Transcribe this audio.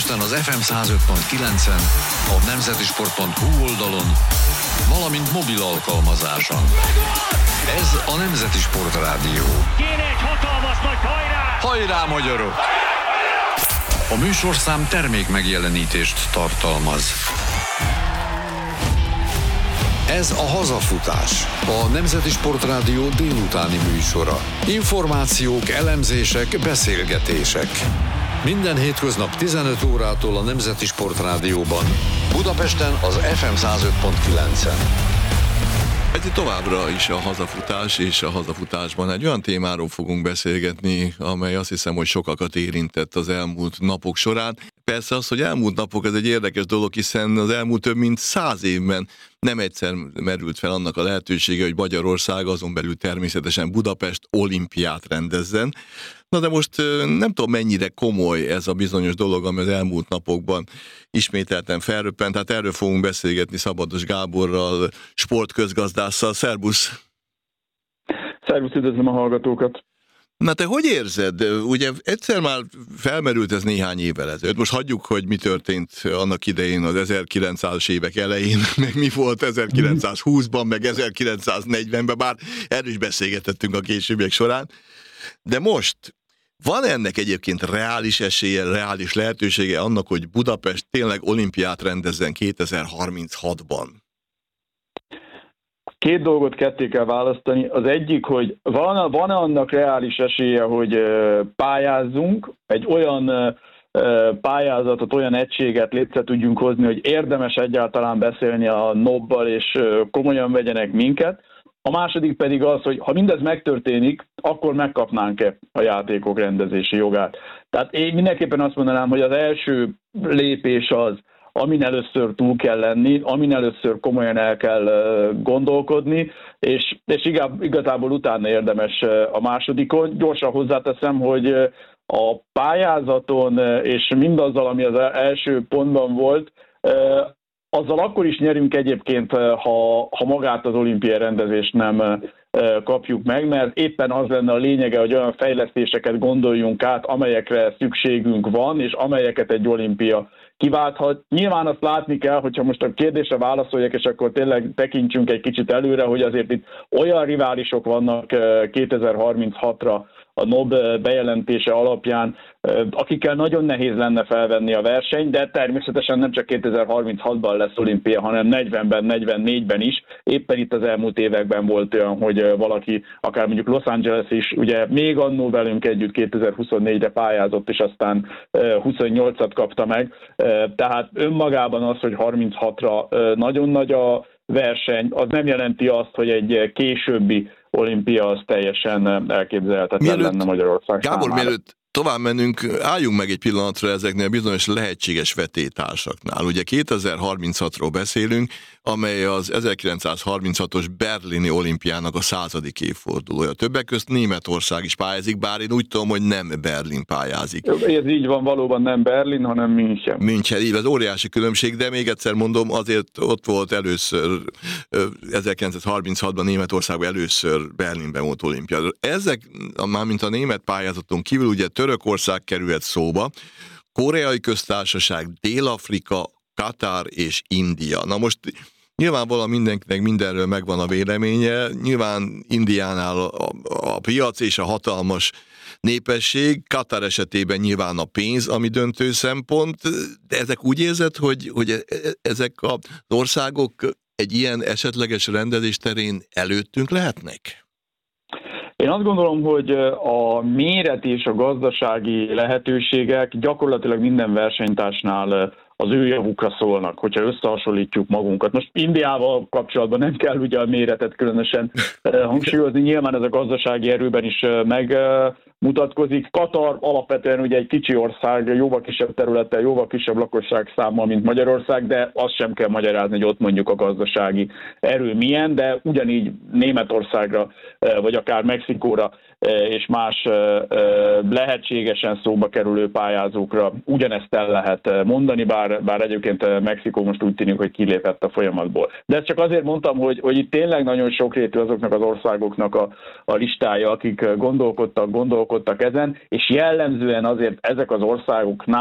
Budapesten az FM 105.9-en, a nemzetisport.hu oldalon, valamint mobil alkalmazáson. Ez a Nemzeti Sport Rádió. Kéne egy hatalmas nagy hajrá! Hajrá, magyarok! A műsorszám termék megjelenítést tartalmaz. Ez a Hazafutás, a Nemzeti Sport Rádió délutáni műsora. Információk, elemzések, beszélgetések. Minden hétköznap 15 órától a Nemzeti Sport Rádióban. Budapesten az FM 105.9-en. Ez továbbra is a hazafutás, és a hazafutásban egy olyan témáról fogunk beszélgetni, amely azt hiszem, hogy sokakat érintett az elmúlt napok során. Persze az, hogy elmúlt napok, ez egy érdekes dolog, hiszen az elmúlt több mint 100 évben nem egyszer merült fel annak a lehetősége, hogy Magyarország, azon belül természetesen Budapest olimpiát rendezzen. Na de most nem tudom, mennyire komoly ez a bizonyos dolog, ami az elmúlt napokban ismételten felröppent. Hát erről fogunk beszélgetni Szabados Gáborral, sportközgazdásszal. Szerbusz! Szervusz, üdvözlöm a hallgatókat! Na te hogy érzed? Ugye egyszer már felmerült ez néhány évvel ezelőtt. Most hagyjuk, hogy mi történt annak idején az 1900-as évek elején, meg mi volt 1920-ban, meg 1940-ben, bár erről is beszélgetettünk a későbbiek során. De most van ennek egyébként reális esélye, reális lehetősége annak, hogy Budapest tényleg olimpiát rendezzen 2036-ban? Két dolgot ketté kell választani. Az egyik, hogy van-e annak reális esélye, hogy pályázzunk, egy olyan pályázatot, olyan egységet létre tudjunk hozni, hogy érdemes egyáltalán beszélni a NOB-bal, és komolyan vegyenek minket. A második pedig az, hogy ha mindez megtörténik, akkor megkapnánk-e a játékok rendezési jogát. Tehát én mindenképpen azt mondanám, hogy az első lépés az, amin először túl kell lenni, amin először komolyan el kell gondolkodni, és igazából utána érdemes a másodikon. Gyorsan hozzáteszem, hogy a pályázaton és mindazzal, ami az első pontban volt, azzal akkor is nyerünk egyébként, ha magát az olimpiai rendezést nem kapjuk meg, mert éppen az lenne a lényege, hogy olyan fejlesztéseket gondoljunk át, amelyekre szükségünk van, és amelyeket egy olimpia kiválthat. Nyilván azt látni kell, hogyha most a kérdésre válaszoljak, és akkor tényleg tekintsünk egy kicsit előre, hogy azért itt olyan riválisok vannak 2036-ra a NOB bejelentése alapján, akikkel nagyon nehéz lenne felvenni a versenyt, de természetesen nem csak 2036-ban lesz olimpia, hanem 40-ben, 44-ben is. Éppen itt az elmúlt években volt olyan, hogy valaki, akár mondjuk Los Angeles is, ugye még annól velünk együtt 2024-re pályázott, és aztán 28-at kapta meg. Tehát önmagában az, hogy 36-ra nagyon nagy a verseny, az nem jelenti azt, hogy egy későbbi olimpia az teljesen elképzelhetetlen lenne Magyarország Gábor, számára. Mielőtt tovább mennünk, álljunk meg egy pillanatra ezeknél bizonyos lehetséges vetétársaknál. Ugye 2036-ról beszélünk, amely az 1936-os berlini olimpiának a 100. évfordulója. Többek közt Németország is pályázik, bár én úgy tudom, hogy nem Berlin pályázik. Ez így van, valóban nem Berlin, hanem München. München, így az óriási különbség, de még egyszer mondom, azért ott volt először, 1936-ban Németországban először Berlinben volt olimpia. Ezek, mármint a német pályázaton kívül, ugye Törökország került szóba, Koreai Köztársaság, Dél-Afrika, Katar és India. Na most nyilvánvalóan mindenkinek mindenről megvan a véleménye, nyilván Indiánál a piac és a hatalmas népesség, Katar esetében nyilván a pénz, ami döntő szempont, de ezek úgy érzed, hogy ezek az országok egy ilyen esetleges rendezés terén előttünk lehetnek? Én azt gondolom, hogy a méret és a gazdasági lehetőségek gyakorlatilag minden versenytársnál az ő javukra szólnak, hogyha összehasonlítjuk magunkat. Most Indiával kapcsolatban nem kell ugye a méretet különösen hangsúlyozni, nyilván ez a gazdasági erőben is megmutatkozik. Katar alapvetően ugye egy kicsi ország, jóval kisebb területtel, jóval kisebb lakosság számmal, mint Magyarország, de azt sem kell magyarázni, hogy ott mondjuk a gazdasági erő milyen, de ugyanígy Németországra, vagy akár Mexikóra és más lehetségesen szóba kerülő pályázókra ugyanezt el lehet mondani, bár egyébként Mexikó most úgy tűnik, hogy kilépett a folyamatból. De ezt csak azért mondtam, hogy itt tényleg nagyon sokrétű azoknak az országoknak a listája, akik gondolkodtak ezen, és jellemzően azért ezek az országok